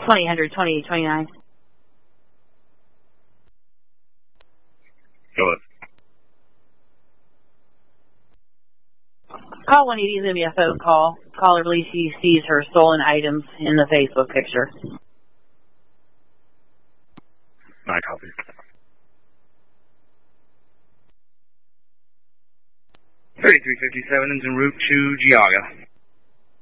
2000, 2029. Go ahead. Call when you leave me a phone call. Caller believes she sees her stolen items in the Facebook picture. I copy. 3357 is en route to Geauga.